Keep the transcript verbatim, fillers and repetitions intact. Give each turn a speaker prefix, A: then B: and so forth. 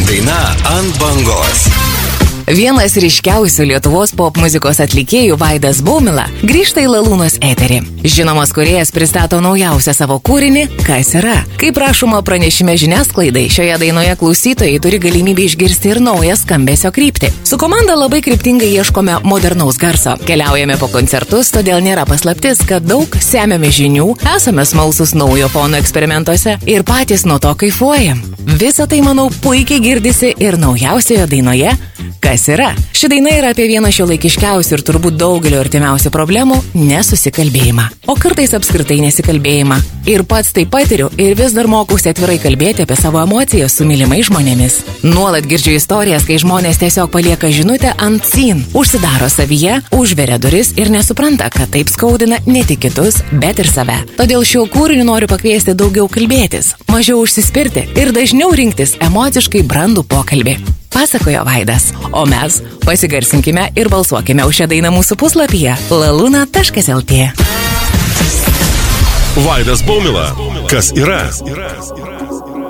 A: Daina ant bangos.
B: Vienas ryškiausių Lietuvos pop muzikos atlikėjų Vaidas Baumila grįžta į Lalūnos eterį. Žinomas kūrėjas pristato naujausią savo kūrinį Kas yra. Kaip rašoma pranešime žiniasklaidai, šioje dainoje klausytojai turi galimybę išgirsti ir naują skambesio kryptį. Su komanda labai kryptingai ieškome modernaus garso. Keliaujame po koncertus, todėl nėra paslaptis, kad daug semiame žinių, esame smalsus naujo fono eksperimentuose ir patys nuo to kaifuojam. Visą tai, manau, puikiai girdisi ir naujausioje dainoje Kas yra. Ši daina yra apie vieną šiuolaikiškiausių ir turbūt daugelio artimiausių problemų – nesusikalbėjimą. O kartais apskritai nesikalbėjimą. Ir pats tai patiriu ir vis dar mokausi atvirai kalbėti apie savo emocijas su mylimais žmonėmis. Nuolat girdžiu istorijas, kai žmonės tiesiog palieka žinutę ant scene, užsidaro savyje, užveria duris ir nesupranta, kad taip skaudina ne tik kitus, bet ir save. Todėl šiuo kūriniu noriu pakviesti daugiau kalbėtis, mažiau užsispirti ir dažniau rinktis emociškai brandų pokalbį. Pasakojo Vaidas, o mes pasigarsinkime ir balsuokime už šią dainą mūsų puslapyje laluna taškas el tė.
A: Vaidas Baumila. Kas yra?